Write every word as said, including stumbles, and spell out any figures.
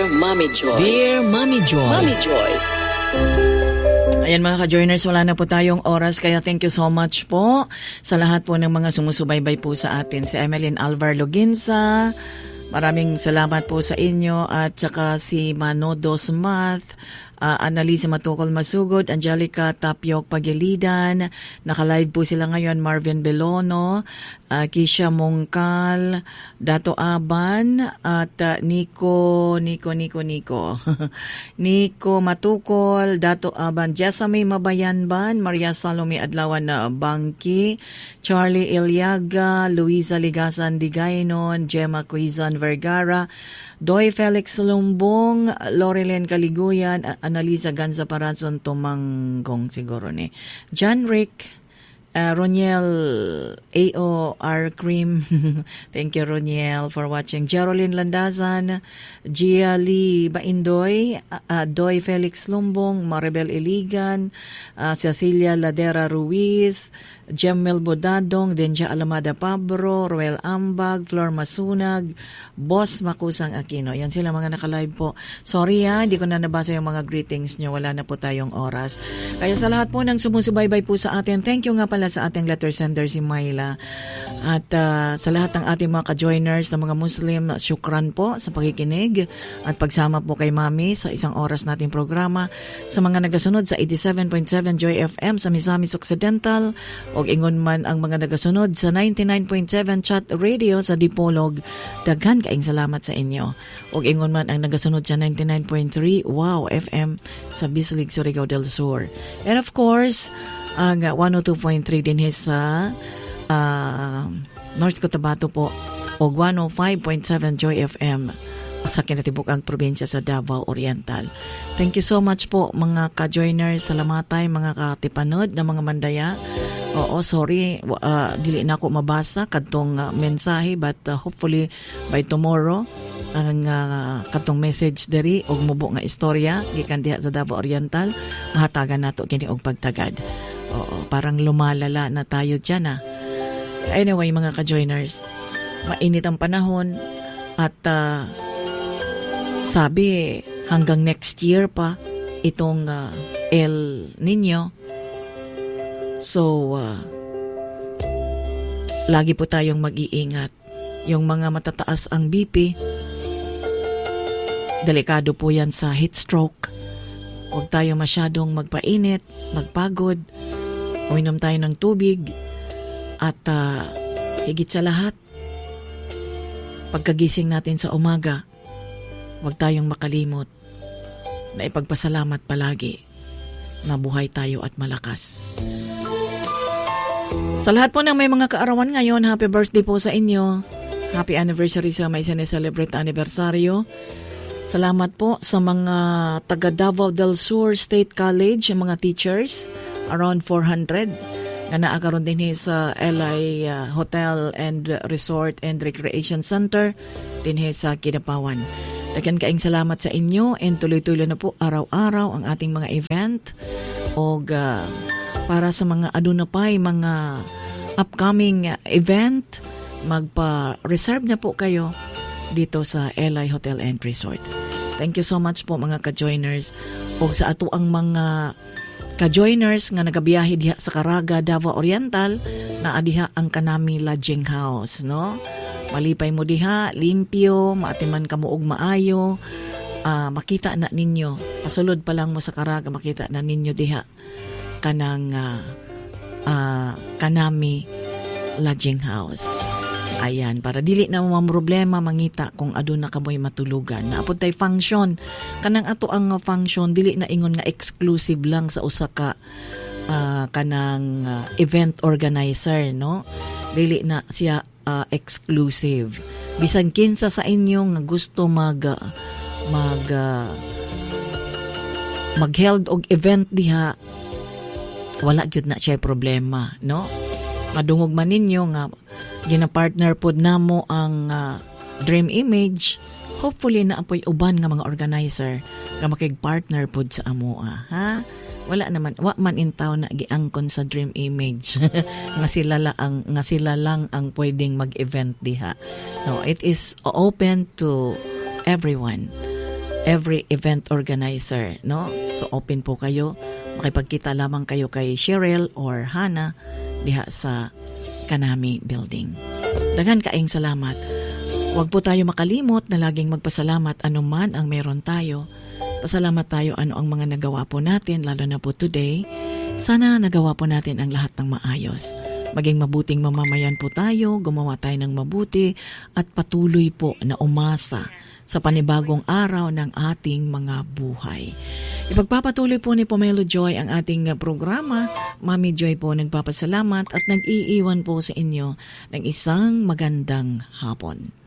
Dear Mommy Joy. Dear Mommy Joy. Mommy Joy. Ayan mga ka-joiners, wala na po tayong oras kaya thank you so much po sa lahat po ng mga sumusubaybay po sa atin. Si Emeline Alvar Loginsa, maraming salamat po sa inyo at saka si Manodos Math, uh, Annalisa Matukol Masugod, Angelica Tapiok Pagilidan, nakalive po sila ngayon, Marvin Belono, uh, Kisha Mongkal, Dato Aban, at uh, Nico, Nico, Nico, Nico, Nico Matukol, Dato Aban, Jessamay Mabayanban, Maria Salome Adlawan na Bangki, Charlie Iliaga, Luisa Ligasan Digaynon, Gemma Quizon Vergara, Doy Felix Lumbong, Loreline Kaliguyan, Annalisa Ganza Parazon Tumanggong siguro ni John Rick, Uh, Roniel A O R Cream. Thank you, Roniel, for watching. Geraldine Landazan, Gia Lee Baindoy, uh, Doy Felix Lumbong, Maribel Iligan, uh, Cecilia Ladera Ruiz, Jemmel Bodadong, Denja Alamada Pabro, Roel Ambag, Flor Masunag, Boss Makusang Aquino. Yan sila mga nakalive po. Sorry ha, hindi ko na nabasa yung mga greetings nyo. Wala na po tayong oras. Kaya sa lahat po ng sumusubaybay po sa atin, thank you nga pala sa ating letter sender si Myla. At uh, sa lahat ng ating mga ka-joiners na mga Muslim, syukran po sa pakikinig at pagsama po kay Mami sa isang oras nating programa. Sa mga nagasunod sa eighty-seven point seven Joy F M sa Misamis Occidental, o ingon man ang mga nagasunod sa ninety-nine point seven Chat Radio sa Dipolog, daghan kaing salamat sa inyo. O ingon man ang nagasunod sa ninety-nine point three Wow F M sa Bislig, Surigao del Sur. And of course, ang one oh two point three din sa uh, North Cotabato po, o one oh five point seven Joy F M sa kinatibukang probinsya sa Davao Oriental. Thank you so much po mga ka-joiners, salamatay mga katipanod na mga mandaya. Oo, sorry, uh, dili na ako mabasa kadtong uh, mensahe, but uh, hopefully by tomorrow ang uh, katong message diri og mubo nga istorya gikan diha sa Davao Oriental, mahatagan nato kini og pagtagad. Oo, parang lumalala na tayo dyan ah. Anyway mga ka-joiners, mainit ang panahon at uh, sabi hanggang next year pa itong uh, El Nino. So, uh, lagi po tayong mag-iingat. Yung mga matataas ang B P, delikado po yan sa heat stroke. Huwag tayo masyadong magpainit, magpagod, uminom tayo ng tubig, at uh, higit sa lahat, pagkagising natin sa umaga, huwag tayong makalimot na ipagpasalamat palagi na buhay tayo at malakas. Sa lahat po ng may mga kaarawan ngayon, happy birthday po sa inyo. Happy anniversary sa may sineselebrate anibersaryo. Salamat po sa mga taga Davao del Sur State College, yung mga teachers, around four hundred, na naakaroon din sa L I uh, Hotel and Resort and Recreation Center din sa Kidapawan. Dagan kaing salamat sa inyo, and tuloy-tuloy na po araw-araw ang ating mga event o uh, para sa mga adunapay, mga upcoming event, magpa-reserve na po kayo dito sa L I Hotel and Resort. Thank you so much po mga ka-joiners. O sa ato ang mga ka-joiners nga nagabiyahe diha sa Caraga, Davao Oriental, na adiha ang kanami lodging house, no? Malipay mo diha, limpyo, maatiman ka mo og maayo, uh, makita na ninyo. Pasulod pa lang mo sa Caraga, makita na ninyo diha kanang uh, uh, kanami lodging house. Ayan, para dili na mo problema mangita kung aduna ka mo'y matulugan. Naapod tay function. Kanang ato ang function, dili na ingon nga exclusive lang sa usa ka uh, kanang uh, event organizer, no? Dili na siya uh, exclusive. Bisan kinsa sa inyo nga gusto mag uh, mag uh, mag-held og event diha, wala gyud na siya problema, no? Madungog man ninyo nga gina-partner pod namo ang uh, Dream Image, hopefully na apoy uban nga mga organizer nga makig-partner pod sa amoa, ha? Wala naman, wa man in town na giangkon sa Dream Image nga sila lang ang nga sila lang ang pwedeng mag-event diha. No, it is open to everyone. every event organizer, no? So open po kayo, makipagkita lamang kayo kay Cheryl or Hannah diha sa Kanami Building. Daghan kaayong salamat. Huwag po tayo makalimot na laging magpasalamat anuman ang meron tayo. Pasalamat tayo ano ang mga nagawa po natin, lalo na po today. Sana nagawa po natin ang lahat ng maayos. Maging mabuting mamamayan po tayo, gumawa tayo ng mabuti at patuloy po na umasa sa panibagong araw ng ating mga buhay. Ipagpapatuloy po ni Pomelo Joy ang ating programa. Mami Joy po nagpapasalamat at nag-iiwan po sa inyo ng isang magandang hapon.